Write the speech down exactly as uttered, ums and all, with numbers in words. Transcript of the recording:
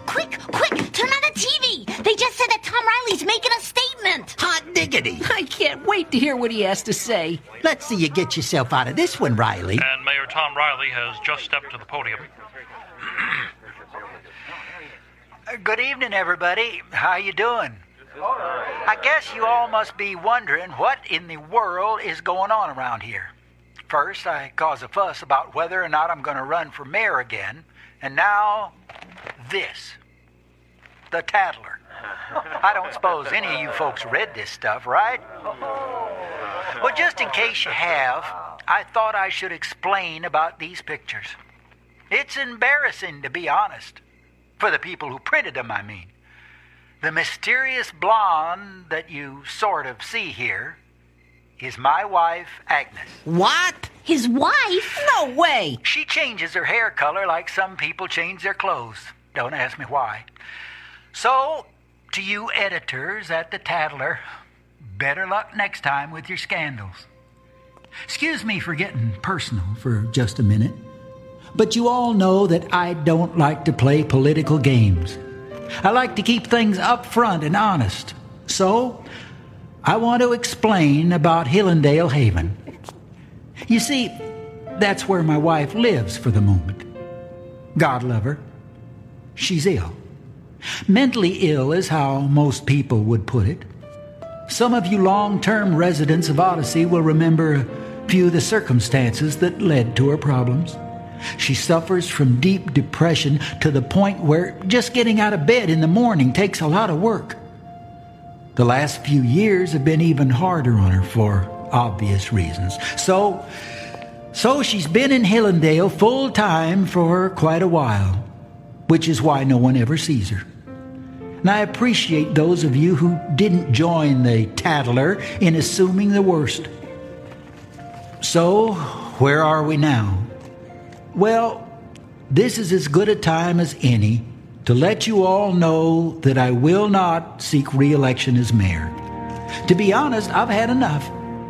quick, quick, turn on the T V. They just said that Tom Riley's making a statement. Hot diggity. I can't wait to hear what he has to say. Let's see you get yourself out of this one, Riley. And Mayor Tom Riley has just stepped to the podium. Good evening, everybody. How you doing? I guess you all must be wondering what in the world is going on around here. First, I caused a fuss about whether or not I'm going to run for mayor again. And now, this. The Tattler. I don't suppose any of you folks read this stuff, right? Well, just in case you have, I thought I should explain about these pictures. It's embarrassing, to be honest. For the people who printed them, I mean. The mysterious blonde that you sort of see here is my wife, Agnes. What? His wife? No way! She changes her hair color like some people change their clothes. Don't ask me why. So, to you editors at the Tattler, better luck next time with your scandals. Excuse me for getting personal for just a minute, but you all know that I don't like to play political games. I like to keep things up front and honest. So, I want to explain about Hillendale Haven. You see, that's where my wife lives for the moment. God love her. She's ill. Mentally ill is how most people would put it. Some of you long-term residents of Odyssey will remember a few of the circumstances that led to her problems. She suffers from deep depression to the point where just getting out of bed in the morning takes a lot of work. The last few years have been even harder on her for obvious reasons. So, so she's been in Hillendale full time for quite a while, which is why no one ever sees her. And I appreciate those of you who didn't join the Tattler in assuming the worst. So, where are we now? Well, this is as good a time as any to let you all know that I will not seek re-election as mayor. To be honest, I've had enough.